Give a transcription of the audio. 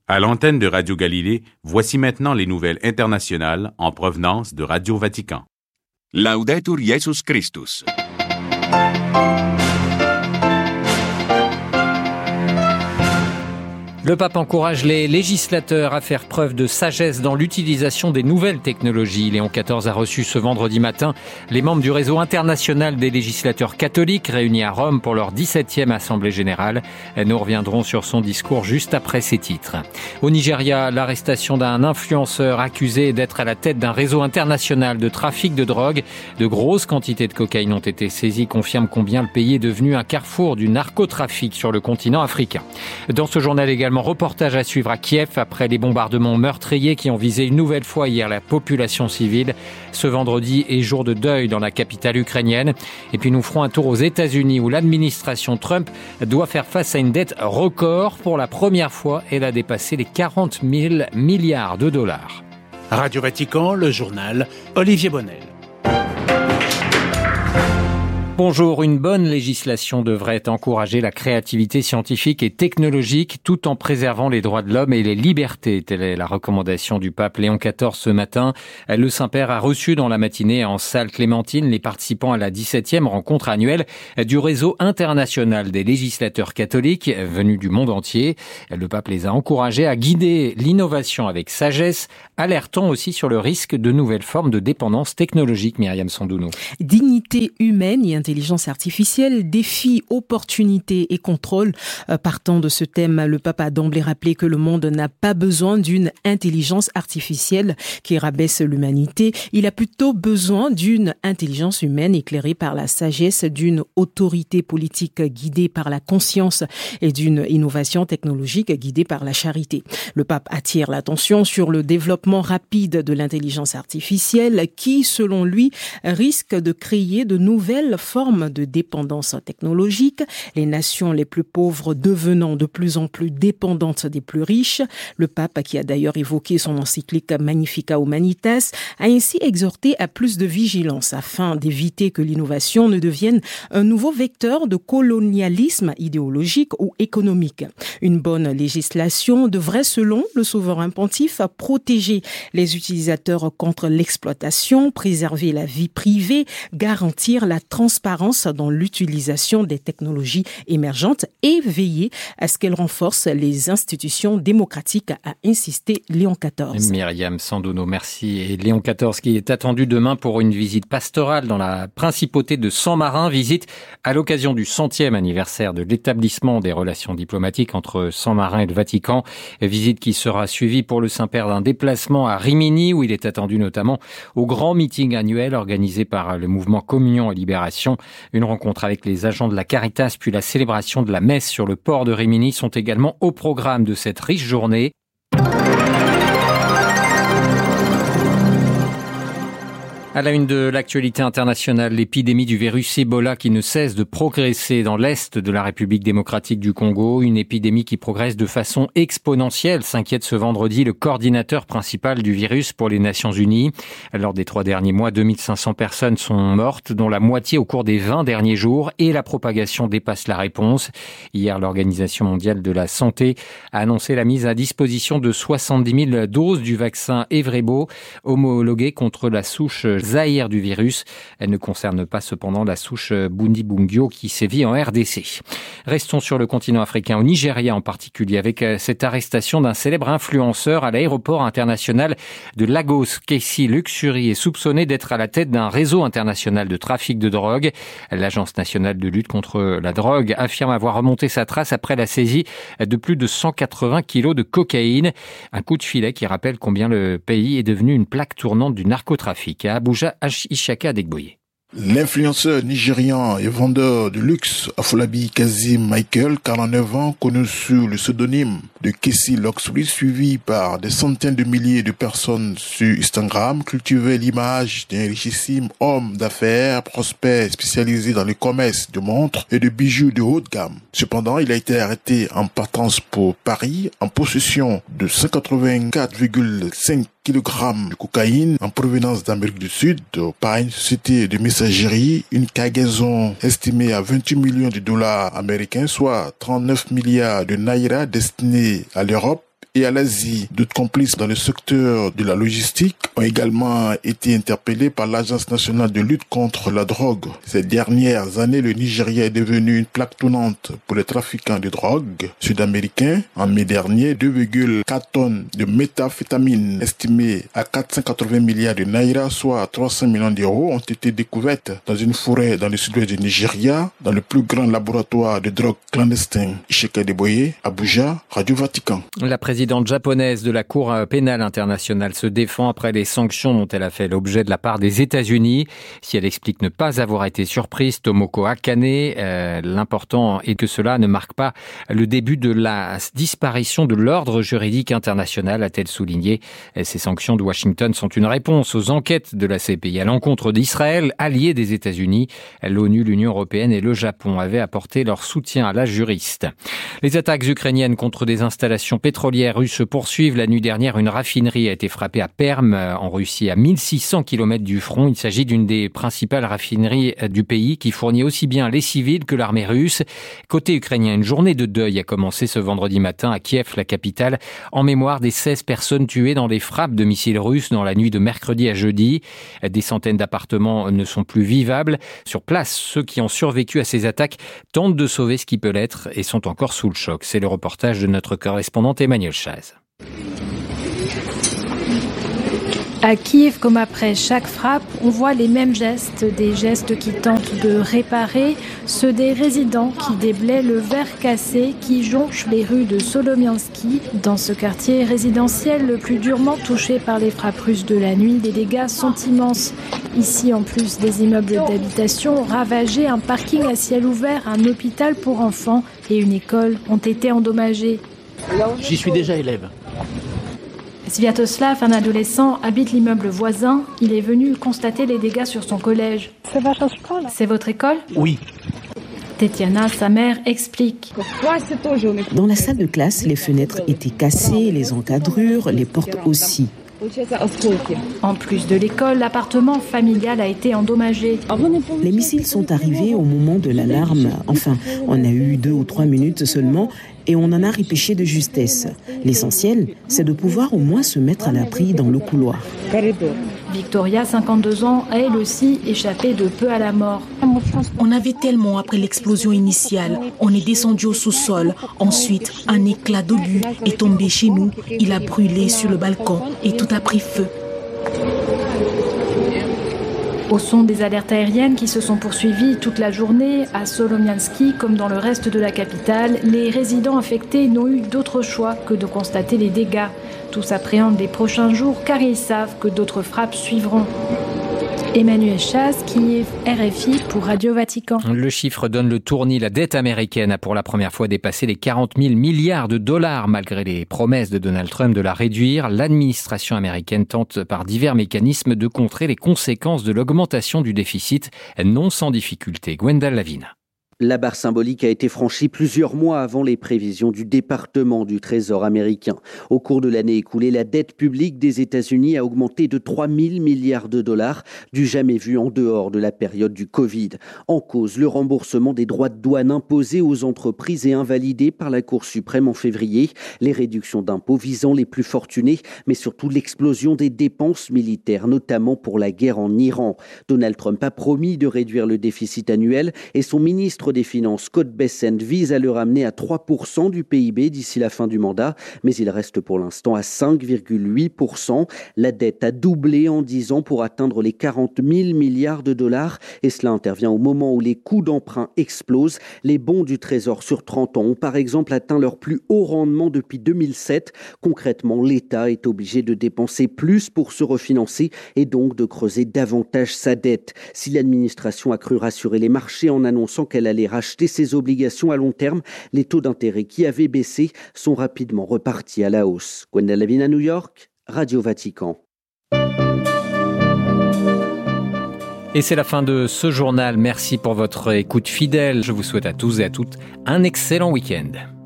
À l'antenne de Radio Galilée, voici maintenant les nouvelles internationales en provenance de Radio Vatican. Laudetur Jesus Christus. Le pape encourage les législateurs à faire preuve de sagesse dans l'utilisation des nouvelles technologies. Léon XIV a reçu ce vendredi matin les membres du réseau international des législateurs catholiques réunis à Rome pour leur 17e Assemblée générale. Nous reviendrons sur son discours juste après ces titres. Au Nigeria, l'arrestation d'un influenceur accusé d'être à la tête d'un réseau international de trafic de drogue. De grosses quantités de cocaïne ont été saisies, confirme combien le pays est devenu un carrefour du narcotrafic sur le continent africain. Dans ce journal également, reportage à suivre à Kiev après les bombardements meurtriers qui ont visé une nouvelle fois hier la population civile. Ce vendredi est jour de deuil dans la capitale ukrainienne. Et puis nous ferons un tour aux États-Unis où l'administration Trump doit faire face à une dette record. Pour la première fois, elle a dépassé les 40 000 milliards de dollars. Radio Vatican, le journal, Olivier Bonnel. Bonjour, une bonne législation devrait encourager la créativité scientifique et technologique tout en préservant les droits de l'homme et les libertés. Telle est la recommandation du pape Léon XIV ce matin. Le Saint-Père a reçu dans la matinée en salle Clémentine les participants à la 17e rencontre annuelle du réseau international des législateurs catholiques venus du monde entier. Le pape les a encouragés à guider l'innovation avec sagesse, alertant aussi sur le risque de nouvelles formes de dépendance technologique. Myriam Sandouno. Dignité humaine et intelligence artificielle, défis, opportunités et contrôle. Partant de ce thème, le pape a d'emblée rappelé que le monde n'a pas besoin d'une intelligence artificielle qui rabaisse l'humanité. Il a plutôt besoin d'une intelligence humaine éclairée par la sagesse, d'une autorité politique guidée par la conscience et d'une innovation technologique guidée par la charité. Le pape attire l'attention sur le développement rapide de l'intelligence artificielle qui, selon lui, risque de créer de nouvelles formes de dépendance technologique, les nations les plus pauvres devenant de plus en plus dépendantes des plus riches. Le pape, qui a d'ailleurs évoqué son encyclique Magnificat Humanitas, a ainsi exhorté à plus de vigilance afin d'éviter que l'innovation ne devienne un nouveau vecteur de colonialisme idéologique ou économique. Une bonne législation devrait, selon le souverain pontife, protéger les utilisateurs contre l'exploitation, préserver la vie privée, garantir la transparence dans l'utilisation des technologies émergentes et veiller à ce qu'elles renforcent les institutions démocratiques, a insisté Léon XIV. Myriam Sandouno, merci. Et Léon XIV qui est attendu demain pour une visite pastorale dans la principauté de Saint-Marin, visite à l'occasion du 100e anniversaire de l'établissement des relations diplomatiques entre Saint-Marin et le Vatican. Visite qui sera suivie pour le Saint-Père d'un déplacement à Rimini où il est attendu notamment au grand meeting annuel organisé par le mouvement Communion et Libération. Une rencontre avec les agents de la Caritas puis la célébration de la messe sur le port de Rimini sont également au programme de cette riche journée. À la une de l'actualité internationale, l'épidémie du virus Ebola qui ne cesse de progresser dans l'est de la République démocratique du Congo. Une épidémie qui progresse de façon exponentielle, s'inquiète ce vendredi le coordinateur principal du virus pour les Nations Unies. Lors des 3 derniers mois, 2500 personnes sont mortes, dont la moitié au cours des 20 derniers jours, et la propagation dépasse la réponse. Hier, l'Organisation mondiale de la santé a annoncé la mise à disposition de 70 000 doses du vaccin Evrebo, homologué contre la souche Zaïre du virus. Elle ne concerne pas cependant la souche Bundibugyo qui sévit en RDC. Restons sur le continent africain, au Nigeria en particulier, avec cette arrestation d'un célèbre influenceur à l'aéroport international de Lagos. Casey Luxury est soupçonné d'être à la tête d'un réseau international de trafic de drogue. L'Agence nationale de lutte contre la drogue affirme avoir remonté sa trace après la saisie de plus de 180 kilos de cocaïne. Un coup de filet qui rappelle combien le pays est devenu une plaque tournante du narcotrafic. À Abuja, Ishaka Adegboye. L'influenceur nigérian et vendeur de luxe Afolabi Kazim Michael, 49 ans, connu sous le pseudonyme de Casey Luxury, suivi par des centaines de milliers de personnes sur Instagram, cultivait l'image d'un richissime homme d'affaires prospère spécialisé dans le commerce de montres et de bijoux de haute gamme. Cependant, il a été arrêté en partance pour Paris en possession de 184,5 kg de cocaïne en provenance d'Amérique du Sud par une société de messagerie, une cargaison estimée à 28 millions de dollars américains, soit 39 milliards de naira destinés à l'Europe et à l'Asie. D'autres complices dans le secteur de la logistique ont également été interpellés par l'Agence nationale de lutte contre la drogue. Ces dernières années, le Nigeria est devenu une plaque tournante pour les trafiquants de drogue sud-américains. En mai dernier, 2,4 tonnes de méthamphétamine estimées à 480 milliards de naira, soit 300 millions d'euros, ont été découvertes dans une forêt dans le sud-ouest du Nigeria, dans le plus grand laboratoire de drogue clandestin. Isheka Deboye, Abuja, Radio Vatican. La présidente japonaise de la Cour pénale internationale se défend après les sanctions dont elle a fait l'objet de la part des États-Unis. Si elle explique ne pas avoir été surprise, Tomoko Akane, l'important est que cela ne marque pas le début de la disparition de l'ordre juridique international, a-t-elle souligné. Ces sanctions de Washington sont une réponse aux enquêtes de la CPI à l'encontre d'Israël, allié des États-Unis. L'ONU, l'Union européenne et le Japon avaient apporté leur soutien à la juriste. Les attaques ukrainiennes contre des installations pétrolières russes se poursuivent. La nuit dernière, une raffinerie a été frappée à Perm, en Russie, à 1600 km du front. Il s'agit d'une des principales raffineries du pays qui fournit aussi bien les civils que l'armée russe. Côté ukrainien, une journée de deuil a commencé ce vendredi matin à Kiev, la capitale, en mémoire des 16 personnes tuées dans des frappes de missiles russes dans la nuit de mercredi à jeudi. Des centaines d'appartements ne sont plus vivables. Sur place, ceux qui ont survécu à ces attaques tentent de sauver ce qui peut l'être et sont encore sous le choc. C'est le reportage de notre correspondante Emmanuel Chaz. À Kiev, comme après chaque frappe, on voit les mêmes gestes, des gestes qui tentent de réparer, ceux des résidents qui déblaient le verre cassé qui jonche les rues de Solomiansky. Dans ce quartier résidentiel le plus durement touché par les frappes russes de la nuit, les dégâts sont immenses. Ici, en plus des immeubles d'habitation ravagés, un parking à ciel ouvert, un hôpital pour enfants et une école ont été endommagés. J'y suis déjà élève. Sviatoslav, un adolescent, habite l'immeuble voisin. Il est venu constater les dégâts sur son collège. C'est votre école ? Oui. Tetiana, sa mère, explique. Dans la salle de classe, les fenêtres étaient cassées, les encadrures, les portes aussi. En plus de l'école, l'appartement familial a été endommagé. Les missiles sont arrivés au moment de l'alarme. Enfin, on a eu 2 ou 3 minutes seulement et on en a repêché de justesse. L'essentiel, c'est de pouvoir au moins se mettre à l'abri dans le couloir. Victoria, 52 ans, a elle aussi échappé de peu à la mort. On avait tellement après l'explosion initiale. On est descendu au sous-sol. Ensuite, un éclat d'obus est tombé chez nous. Il a brûlé sur le balcon et tout a pris feu. Au son des alertes aériennes qui se sont poursuivies toute la journée, à Solomiansky comme dans le reste de la capitale, les résidents affectés n'ont eu d'autre choix que de constater les dégâts. Tous appréhendent les prochains jours car ils savent que d'autres frappes suivront. Emmanuel Chaz, Kiev, RFI pour Radio Vatican. Le chiffre donne le tournis. La dette américaine a pour la première fois dépassé les 40 000 milliards de dollars malgré les promesses de Donald Trump de la réduire. L'administration américaine tente par divers mécanismes de contrer les conséquences de l'augmentation du déficit, non sans difficulté. Gwendal Lavina. La barre symbolique a été franchie plusieurs mois avant les prévisions du département du Trésor américain. Au cours de l'année écoulée, la dette publique des États-Unis a augmenté de 3 000 milliards de dollars, du jamais vu en dehors de la période du Covid. En cause, le remboursement des droits de douane imposés aux entreprises et invalidés par la Cour suprême en février, les réductions d'impôts visant les plus fortunés, mais surtout l'explosion des dépenses militaires, notamment pour la guerre en Iran. Donald Trump a promis de réduire le déficit annuel et son ministre des Finances, Scott Bessent, vise à le ramener à 3% du PIB d'ici la fin du mandat, mais il reste pour l'instant à 5,8%. La dette a doublé en 10 ans pour atteindre les 40 000 milliards de dollars et cela intervient au moment où les coûts d'emprunt explosent. Les bons du Trésor sur 30 ans ont par exemple atteint leur plus haut rendement depuis 2007. Concrètement, l'État est obligé de dépenser plus pour se refinancer et donc de creuser davantage sa dette. Si l'administration a cru rassurer les marchés en annonçant qu'elle allait racheter ses obligations à long terme, les taux d'intérêt qui avaient baissé sont rapidement repartis à la hausse. Gwendal Lavina, New York, Radio Vatican. Et c'est la fin de ce journal. Merci pour votre écoute fidèle. Je vous souhaite à tous et à toutes un excellent week-end.